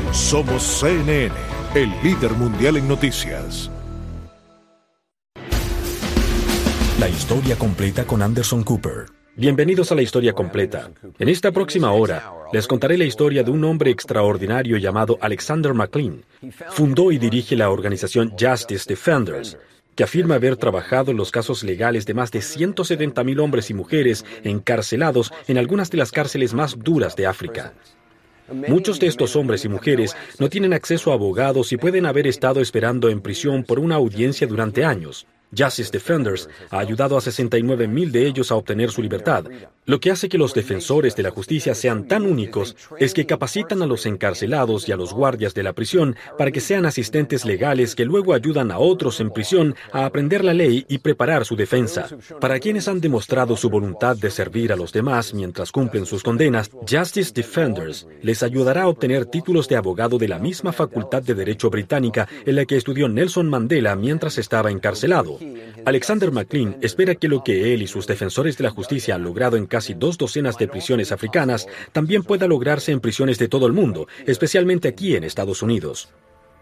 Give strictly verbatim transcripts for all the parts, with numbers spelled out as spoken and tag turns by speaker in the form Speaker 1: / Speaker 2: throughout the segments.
Speaker 1: Somos C N N, el líder mundial en noticias.
Speaker 2: La historia completa con Anderson Cooper.
Speaker 3: Bienvenidos a La Historia Completa. En esta próxima hora, les contaré la historia de un hombre extraordinario llamado Alexander McLean. Fundó y dirige la organización Justice Defenders, que afirma haber trabajado en los casos legales de más de ciento setenta mil hombres y mujeres encarcelados en algunas de las cárceles más duras de África. Muchos de estos hombres y mujeres no tienen acceso a abogados y pueden haber estado esperando en prisión por una audiencia durante años. Justice Defenders ha ayudado a sesenta y nueve mil de ellos a obtener su libertad. Lo que hace que los defensores de la justicia sean tan únicos es que capacitan a los encarcelados y a los guardias de la prisión para que sean asistentes legales que luego ayudan a otros en prisión a aprender la ley y preparar su defensa. Para quienes han demostrado su voluntad de servir a los demás mientras cumplen sus condenas, Justice Defenders les ayudará a obtener títulos de abogado de la misma Facultad de Derecho británica en la que estudió Nelson Mandela mientras estaba encarcelado. Alexander McLean espera que lo que él y sus defensores de la justicia han logrado en casi dos docenas de prisiones africanas también pueda lograrse en prisiones de todo el mundo, especialmente aquí en Estados Unidos.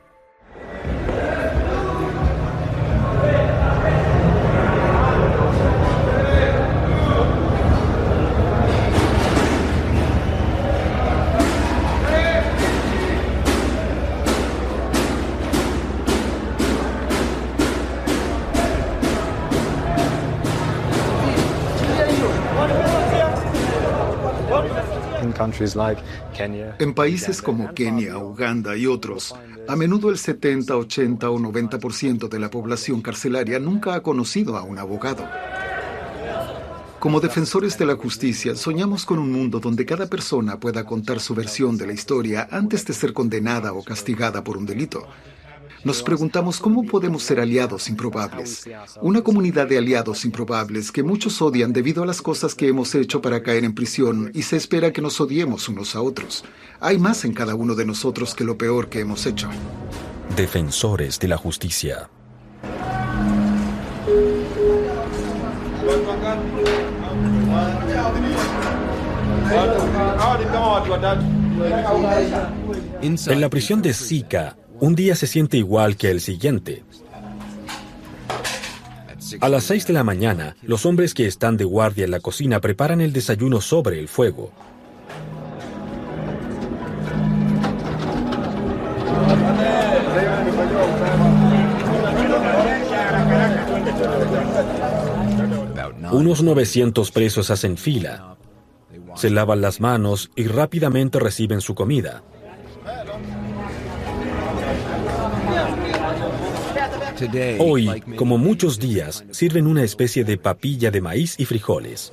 Speaker 4: En países como Kenia, Uganda y otros, a menudo el setenta, ochenta o noventa por ciento de la población carcelaria nunca ha conocido a un abogado. Como defensores de la justicia, soñamos con un mundo donde cada persona pueda contar su versión de la historia antes de ser condenada o castigada por un delito. Nos preguntamos cómo podemos ser aliados improbables. Una comunidad de aliados improbables que muchos odian debido a las cosas que hemos hecho para caer en prisión y se espera que nos odiemos unos a otros. Hay más en cada uno de nosotros que lo peor que hemos hecho.
Speaker 2: Defensores de la justicia. En la prisión de Sika, un día se siente igual que el siguiente. A las seis de la mañana, los hombres que están de guardia en la cocina preparan el desayuno sobre el fuego. Unos novecientos presos hacen fila, se lavan las manos y rápidamente reciben su comida. Hoy, como muchos días, sirven una especie de papilla de maíz y frijoles.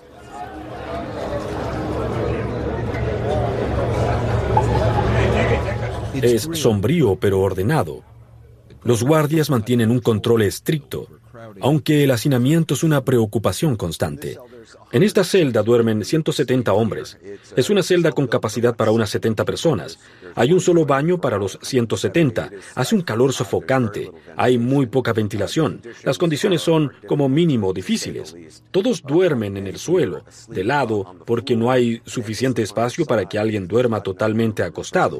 Speaker 2: Es sombrío pero ordenado. Los guardias mantienen un control estricto, aunque el hacinamiento es una preocupación constante. En esta celda duermen ciento setenta hombres. Es una celda con capacidad para unas setenta personas. Hay un solo baño para los ciento setenta. Hace un calor sofocante. Hay muy poca ventilación. Las condiciones son, como mínimo, difíciles. Todos duermen en el suelo, de lado, porque no hay suficiente espacio para que alguien duerma totalmente acostado.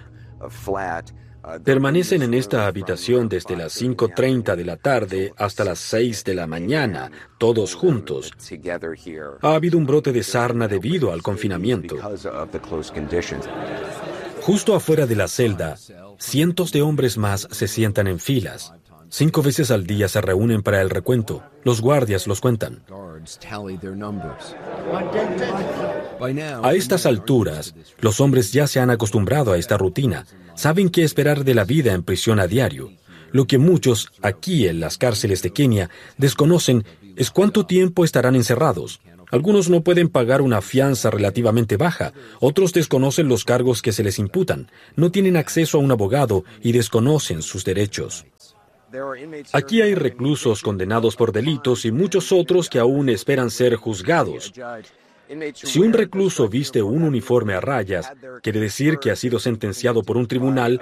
Speaker 2: Permanecen en esta habitación desde las cinco treinta de la tarde hasta las seis de la mañana, todos juntos. Ha habido un brote de sarna debido al confinamiento. Justo afuera de la celda, cientos de hombres más se sientan en filas. Cinco veces al día se reúnen para el recuento. Los guardias los cuentan. A estas alturas, los hombres ya se han acostumbrado a esta rutina. Saben qué esperar de la vida en prisión a diario. Lo que muchos, aquí en las cárceles de Kenia, desconocen es cuánto tiempo estarán encerrados. Algunos no pueden pagar una fianza relativamente baja. Otros desconocen los cargos que se les imputan. No tienen acceso a un abogado y desconocen sus derechos. Aquí hay reclusos condenados por delitos y muchos otros que aún esperan ser juzgados. Si un recluso viste un uniforme a rayas, quiere decir que ha sido sentenciado por un tribunal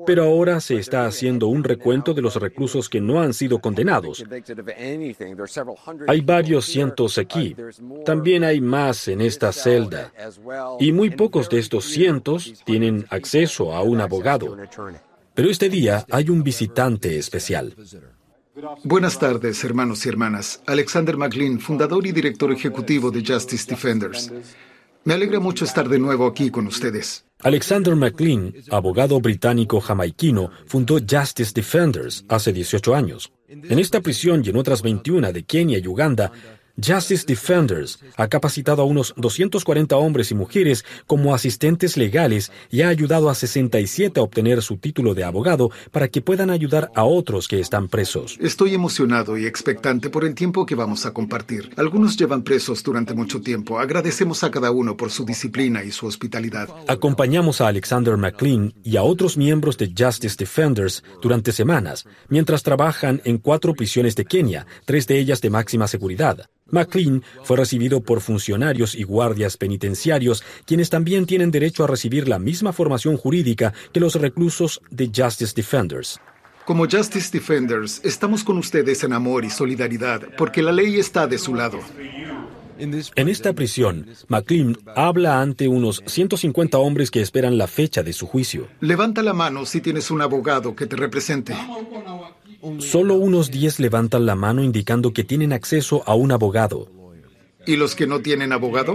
Speaker 2: Pero ahora se está haciendo un recuento de los reclusos que no han sido condenados. Hay varios cientos aquí. También hay más en esta celda. Y muy pocos de estos cientos tienen acceso a un abogado. Pero este día hay un visitante especial.
Speaker 4: Buenas tardes, hermanos y hermanas. Alexander McLean, fundador y director ejecutivo de Justice Defenders. Me alegra mucho estar de nuevo aquí con ustedes.
Speaker 2: Alexander McLean, abogado británico jamaiquino, fundó Justice Defenders hace dieciocho años. En esta prisión y en otras veintiuna de Kenia y Uganda, Justice Defenders ha capacitado a unos doscientos cuarenta hombres y mujeres como asistentes legales y ha ayudado a sesenta y siete a obtener su título de abogado para que puedan ayudar a otros que están presos.
Speaker 4: Estoy emocionado y expectante por el tiempo que vamos a compartir. Algunos llevan presos durante mucho tiempo. Agradecemos a cada uno por su disciplina y su hospitalidad.
Speaker 2: Acompañamos a Alexander McLean y a otros miembros de Justice Defenders durante semanas, mientras trabajan en cuatro prisiones de Kenia, tres de ellas de máxima seguridad. McLean fue recibido por funcionarios y guardias penitenciarios, quienes también tienen derecho a recibir la misma formación jurídica que los reclusos de Justice Defenders.
Speaker 4: Como Justice Defenders, estamos con ustedes en amor y solidaridad, porque la ley está de su lado.
Speaker 2: En esta prisión, McLean habla ante unos ciento cincuenta hombres que esperan la fecha de su juicio.
Speaker 4: Levanta la mano si tienes un abogado que te represente.
Speaker 2: Solo unos diez levantan la mano indicando que tienen acceso a un abogado.
Speaker 4: ¿Y los que no tienen abogado?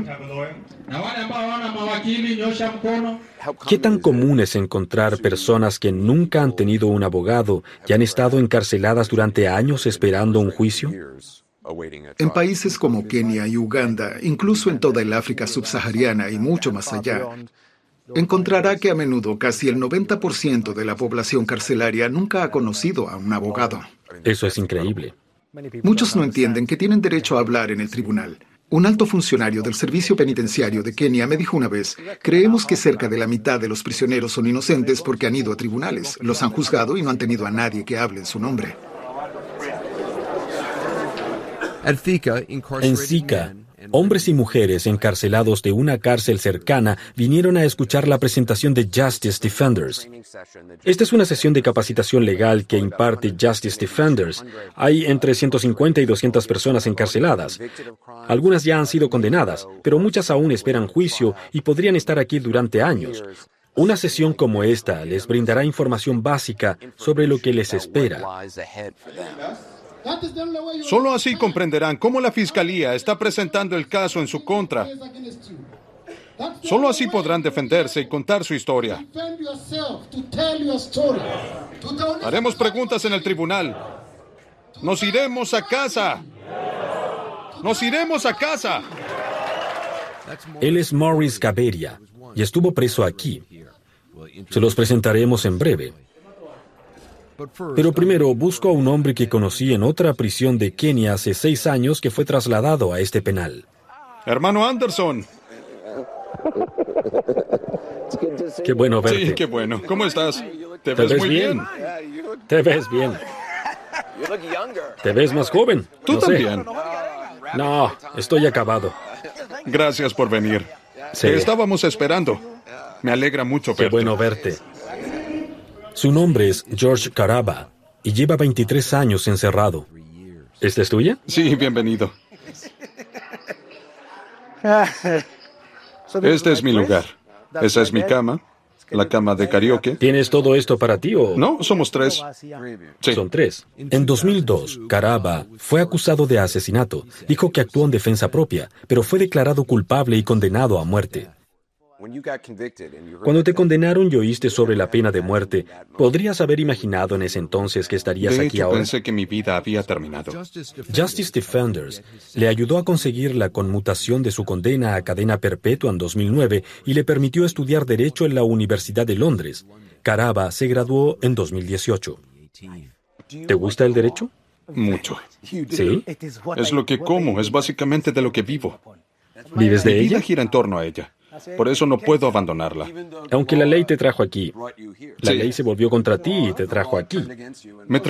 Speaker 2: ¿Qué tan común es encontrar personas que nunca han tenido un abogado y han estado encarceladas durante años esperando un juicio?
Speaker 4: En países como Kenia y Uganda, incluso en toda el África subsahariana y mucho más allá, encontrará que a menudo casi el noventa por ciento de la población carcelaria nunca ha conocido a un abogado.
Speaker 2: Eso es increíble.
Speaker 4: Muchos no entienden que tienen derecho a hablar en el tribunal. Un alto funcionario del Servicio Penitenciario de Kenia me dijo una vez, creemos que cerca de la mitad de los prisioneros son inocentes porque han ido a tribunales, los han juzgado y no han tenido a nadie que hable en su nombre.
Speaker 2: En Zika, hombres y mujeres encarcelados de una cárcel cercana vinieron a escuchar la presentación de Justice Defenders. Esta es una sesión de capacitación legal que imparte Justice Defenders. Hay entre ciento cincuenta y doscientas personas encarceladas. Algunas ya han sido condenadas, pero muchas aún esperan juicio y podrían estar aquí durante años. Una sesión como esta les brindará información básica sobre lo que les espera.
Speaker 5: Solo así comprenderán cómo la Fiscalía está presentando el caso en su contra. Solo así podrán defenderse y contar su historia. Haremos preguntas en el tribunal. Nos iremos a casa. Nos iremos a casa.
Speaker 2: Él es Maurice Gaberia y estuvo preso aquí. Se los presentaremos en breve. Pero primero busco a un hombre que conocí en otra prisión de Kenia hace seis años que fue trasladado a este penal.
Speaker 5: Hermano Anderson.
Speaker 2: Qué bueno verte.
Speaker 5: Sí, qué bueno. ¿Cómo estás?
Speaker 2: ¿Te, ¿Te ves, ves muy bien? bien? Te ves bien. Te ves más joven.
Speaker 5: Tú
Speaker 2: no
Speaker 5: también.
Speaker 2: Sé. No, estoy acabado.
Speaker 5: Gracias por venir. Sí. Te estábamos esperando. Me alegra mucho verte.
Speaker 2: Qué bueno verte. Su nombre es George Karaba y lleva veintitrés años encerrado. ¿Esta es tuya?
Speaker 5: Sí, bienvenido. Este es mi lugar. Esa es mi cama, la cama de karaoke.
Speaker 2: ¿Tienes todo esto para ti o...?
Speaker 5: No, somos tres. Sí.
Speaker 2: Son tres. En dos mil dos, Karaba fue acusado de asesinato. Dijo que actuó en defensa propia, pero fue declarado culpable y condenado a muerte. Cuando te condenaron y oíste sobre la pena de muerte, ¿podrías haber imaginado en ese entonces que estarías
Speaker 5: de
Speaker 2: aquí
Speaker 5: hecho,
Speaker 2: ahora?
Speaker 5: Pensé que mi vida había terminado.
Speaker 2: Justice Defenders le ayudó a conseguir la conmutación de su condena a cadena perpetua en dos mil nueve y le permitió estudiar Derecho en la Universidad de Londres. Karaba se graduó en dos mil dieciocho. ¿Te gusta el derecho?
Speaker 5: Mucho.
Speaker 2: ¿Sí?
Speaker 5: Es lo que como, es básicamente de lo que vivo.
Speaker 2: ¿Vives de
Speaker 5: mi
Speaker 2: ella?
Speaker 5: vida gira en torno a ella. Por eso no puedo abandonarla.
Speaker 2: Aunque la ley te trajo aquí. La
Speaker 5: Sí.
Speaker 2: ley se volvió contra ti y te trajo aquí.
Speaker 5: Me